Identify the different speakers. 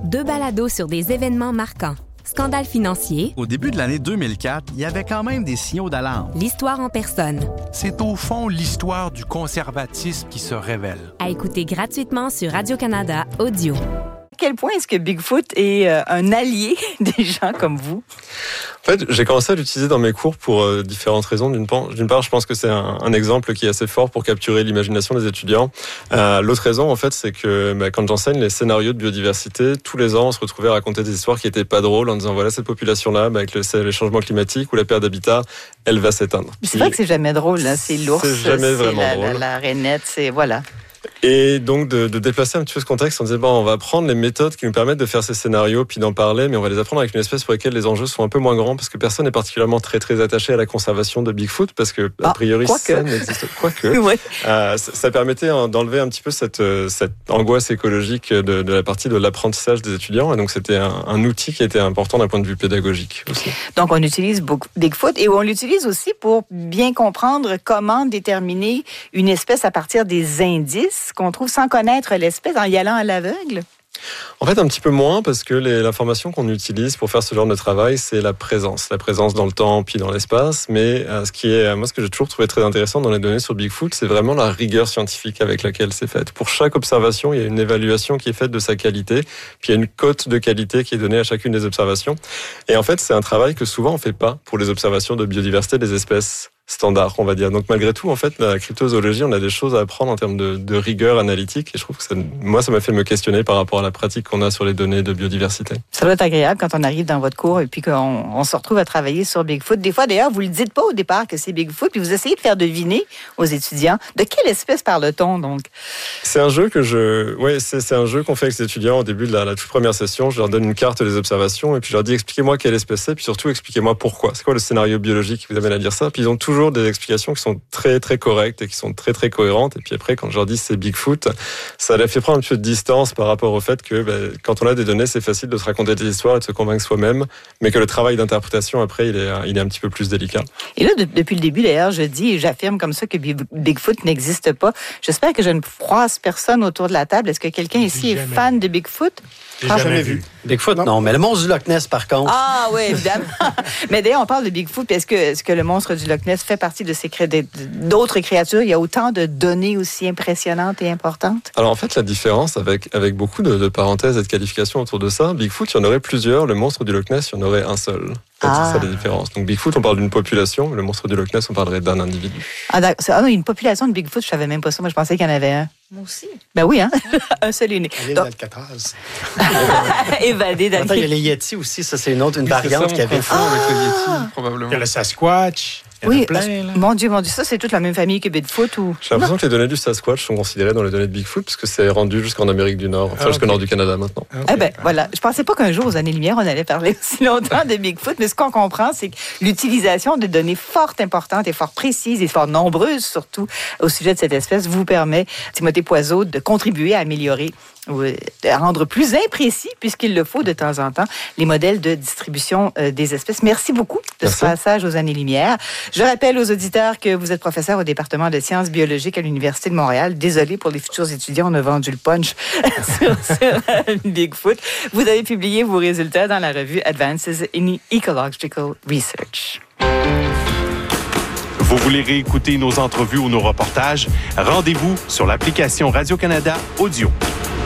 Speaker 1: 2 balados sur des événements marquants. Scandale financier.
Speaker 2: Au début de l'année 2004, il y avait quand même des signaux d'alarme.
Speaker 1: L'histoire en personne.
Speaker 3: C'est au fond l'histoire du conservatisme qui se révèle.
Speaker 1: À écouter gratuitement sur Radio-Canada Audio.
Speaker 4: À quel point est-ce que Bigfoot est un allié des gens comme vous?
Speaker 5: En fait, j'ai commencé à l'utiliser dans mes cours pour différentes raisons. D'une part, je pense que c'est un exemple qui est assez fort pour capturer l'imagination des étudiants. L'autre raison, en fait, c'est que quand j'enseigne les scénarios de biodiversité, tous les ans, on se retrouvait à raconter des histoires qui étaient pas drôles en disant voilà, cette population-là, avec les changements climatiques ou la perte d'habitat, elle va s'éteindre.
Speaker 4: C'est vrai que c'est jamais drôle, là. C'est l'ours,
Speaker 5: c'est jamais vraiment drôle.
Speaker 4: La rainette, c'est voilà.
Speaker 5: Et donc de déplacer un petit peu ce contexte, on disait on va prendre les méthodes qui nous permettent de faire ces scénarios puis d'en parler, mais on va les apprendre avec une espèce pour laquelle les enjeux sont un peu moins grands parce que personne n'est particulièrement très très attaché à la conservation de Bigfoot parce que a priori ça n'existe quoique.
Speaker 4: Ouais.
Speaker 5: Ça permettait d'enlever un petit peu cette angoisse écologique de la partie de l'apprentissage des étudiants et donc c'était un outil qui était important d'un point de vue pédagogique aussi.
Speaker 4: Donc on utilise Bigfoot et on l'utilise aussi pour bien comprendre comment déterminer une espèce à partir des indices qu'on trouve sans connaître l'espèce en y allant à l'aveugle?
Speaker 5: En fait, un petit peu moins, parce que l'information qu'on utilise pour faire ce genre de travail, c'est la présence dans le temps puis dans l'espace. Mais ce que j'ai toujours trouvé très intéressant dans les données sur Bigfoot, c'est vraiment la rigueur scientifique avec laquelle c'est fait. Pour chaque observation, il y a une évaluation qui est faite de sa qualité, puis il y a une cote de qualité qui est donnée à chacune des observations. Et en fait, c'est un travail que souvent on fait pas pour les observations de biodiversité des espèces standard, on va dire. Donc malgré tout, en fait, la cryptozoologie, on a des choses à apprendre en termes de rigueur analytique. Et je trouve que ça m'a fait me questionner par rapport à la pratique qu'on a sur les données de biodiversité.
Speaker 4: Ça doit être agréable quand on arrive dans votre cours et puis qu'on se retrouve à travailler sur Bigfoot. Des fois, d'ailleurs, vous le dites pas au départ que c'est Bigfoot, puis vous essayez de faire deviner aux étudiants. De quelle espèce parle-t-on, donc?
Speaker 5: C'est un jeu c'est un jeu qu'on fait avec les étudiants au début de la toute première session. Je leur donne une carte des observations et puis je leur dis expliquez-moi quelle espèce c'est, puis surtout expliquez-moi pourquoi. C'est quoi le scénario biologique qui vous amène à dire ça? Puis ils ont toujours des explications qui sont très très correctes et qui sont très très cohérentes. Et puis après, quand je leur dis c'est Bigfoot, ça leur fait prendre un peu de distance par rapport au fait que quand on a des données, c'est facile de se raconter des histoires et de se convaincre soi-même, mais que le travail d'interprétation après, il est un petit peu plus délicat.
Speaker 4: Et là, depuis le début, d'ailleurs, je dis et j'affirme comme ça que Bigfoot n'existe pas. J'espère que je ne froisse personne autour de la table. Est-ce que quelqu'un ici est fan de Bigfoot?
Speaker 6: J'ai jamais vu. Bigfoot, non. Mais le monstre du Loch Ness, par contre.
Speaker 4: Ah oui, évidemment. Mais d'ailleurs, on parle de Bigfoot. Est-ce que le monstre du Loch Ness fait partie de d'autres créatures? Il y a autant de données aussi impressionnantes et importantes?
Speaker 5: Alors en fait, la différence avec beaucoup de parenthèses et de qualifications autour de ça, Bigfoot, il y en aurait plusieurs. Le monstre du Loch Ness, il y en aurait un seul. C'est ça la différence. Donc Bigfoot, on parle d'une population. Le monstre du Loch Ness, on parlerait d'un individu.
Speaker 4: Ah non, il y a une population de Bigfoot, je savais même pas ça. Moi, je pensais qu'il y en avait un.
Speaker 7: Moi aussi.
Speaker 4: Ben oui, hein? Un seul unique.
Speaker 6: L'île d'Alcatraz.
Speaker 4: Évadé
Speaker 6: Attends, il y a les Yetis aussi. Ça, c'est une variante qui avait fait.
Speaker 2: Avec le Yeti, probablement.
Speaker 8: Il y a le Sasquatch.
Speaker 4: Oui, mon Dieu, ça, c'est toute la même famille que Bigfoot ou...
Speaker 5: J'ai l'impression que les données du Sasquatch sont considérées dans les données de Bigfoot parce que c'est rendu jusqu'en Amérique du Nord, jusqu'au nord du Canada maintenant.
Speaker 4: Voilà. Je pensais pas qu'un jour, aux années-lumière, on allait parler aussi longtemps de Bigfoot, mais ce qu'on comprend, c'est que l'utilisation de données fort importantes et fort précises et fort nombreuses, surtout au sujet de cette espèce, vous permet, Timothée Poiseau, de contribuer à améliorer ou à rendre plus imprécis, puisqu'il le faut de temps en temps, les modèles de distribution des espèces. Merci beaucoup de ce passage aux années-lumière. Je rappelle aux auditeurs que vous êtes professeur au département de sciences biologiques à l'Université de Montréal. Désolé pour les futurs étudiants, on a vendu le punch sur Bigfoot. Vous avez publié vos résultats dans la revue Advances in Ecological Research.
Speaker 3: Vous voulez réécouter nos entrevues ou nos reportages? Rendez-vous sur l'application Radio-Canada Audio.